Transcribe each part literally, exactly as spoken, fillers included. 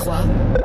trois.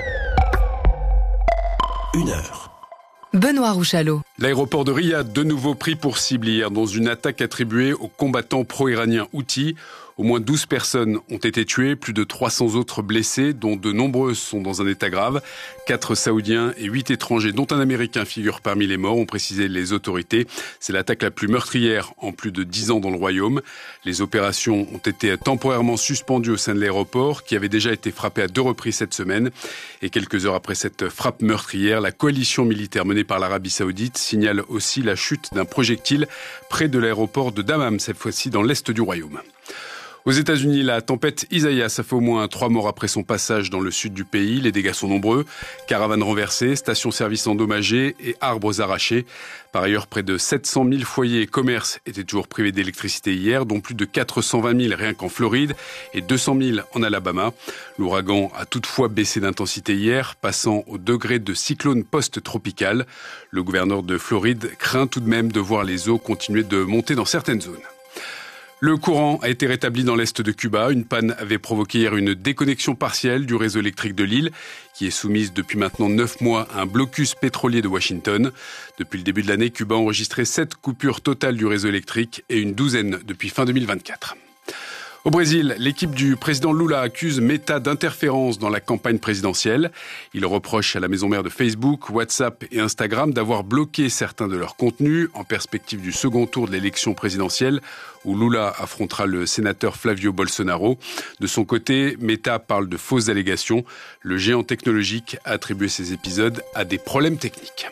Une heure. Benoît Rouchalot. L'aéroport de Riyad, de nouveau pris pour cible hier dans une attaque attribuée aux combattants pro-iraniens Houthis. Au moins douze personnes ont été tuées, plus de trois cents autres blessés, dont de nombreuses sont dans un état grave. Quatre Saoudiens et huit étrangers, dont un Américain, figurent parmi les morts, ont précisé les autorités. C'est l'attaque la plus meurtrière en plus de dix ans dans le royaume. Les opérations ont été temporairement suspendues au sein de l'aéroport, qui avait déjà été frappé à deux reprises cette semaine. Et quelques heures après cette frappe meurtrière, la coalition militaire menée par l'Arabie Saoudite signale aussi la chute d'un projectile près de l'aéroport de Dammam, cette fois-ci dans l'est du royaume. Aux États-Unis, la tempête Isaias a fait au moins trois morts après son passage dans le sud du pays. Les dégâts sont nombreux. Caravanes renversées, stations-service endommagées et arbres arrachés. Par ailleurs, près de sept cent mille foyers et commerces étaient toujours privés d'électricité hier, dont plus de quatre cent vingt mille rien qu'en Floride et deux cent mille en Alabama. L'ouragan a toutefois baissé d'intensité hier, passant au degré de cyclone post-tropical. Le gouverneur de Floride craint tout de même de voir les eaux continuer de monter dans certaines zones. Le courant a été rétabli dans l'est de Cuba. Une panne avait provoqué hier une déconnexion partielle du réseau électrique de l'île, qui est soumise depuis maintenant neuf mois à un blocus pétrolier de Washington. Depuis le début de l'année, Cuba a enregistré sept coupures totales du réseau électrique et une douzaine depuis fin deux mille vingt-quatre. Au Brésil, l'équipe du président Lula accuse Meta d'interférence dans la campagne présidentielle. Il reproche à la maison mère de Facebook, WhatsApp et Instagram d'avoir bloqué certains de leurs contenus en perspective du second tour de l'élection présidentielle où Lula affrontera le sénateur Flavio Bolsonaro. De son côté, Meta parle de fausses allégations. Le géant technologique a attribué ces épisodes à des problèmes techniques.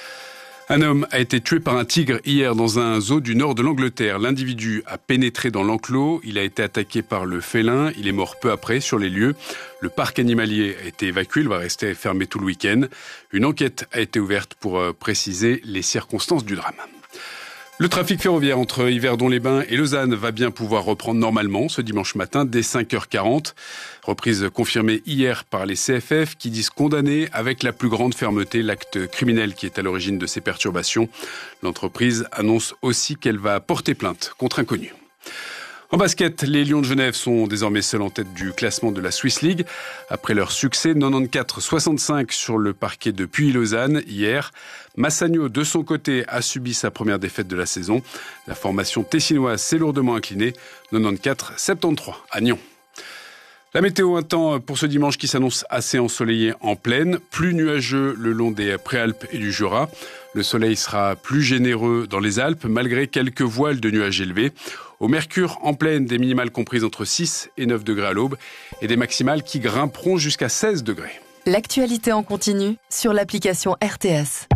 Un homme a été tué par un tigre hier dans un zoo du nord de l'Angleterre. L'individu a pénétré dans l'enclos. Il a été attaqué par le félin. Il est mort peu après sur les lieux. Le parc animalier a été évacué. Il va rester fermé tout le week-end. Une enquête a été ouverte pour préciser les circonstances du drame. Le trafic ferroviaire entre Yverdon-les-Bains et Lausanne va bien pouvoir reprendre normalement ce dimanche matin dès cinq heures quarante. Reprise confirmée hier par les C F F qui disent condamner avec la plus grande fermeté l'acte criminel qui est à l'origine de ces perturbations. L'entreprise annonce aussi qu'elle va porter plainte contre inconnus. En basket, les Lions de Genève sont désormais seuls en tête du classement de la Swiss League. Après leur succès quatre-vingt-quatorze à soixante-cinq sur le parquet de Puy-Lausanne hier, Massagno, de son côté, a subi sa première défaite de la saison. La formation tessinoise s'est lourdement inclinée, quatre-vingt-quatorze à soixante-treize à Nyon. La météo, un temps pour ce dimanche qui s'annonce assez ensoleillé en plaine, plus nuageux le long des Préalpes et du Jura. Le soleil sera plus généreux dans les Alpes, malgré quelques voiles de nuages élevés. Au mercure, en plaine, des minimales comprises entre six et neuf degrés à l'aube et des maximales qui grimperont jusqu'à seize degrés. L'actualité en continu sur l'application R T S.